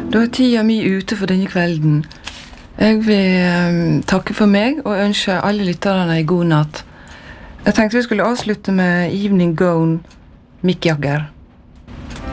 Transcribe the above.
Da tida mi ute for denne kvelden. Jeg vil takke for meg og ønske alle lytterne en god natt. Jeg tenkte vi skulle avslutte med Evening Gown, Mick Jagger.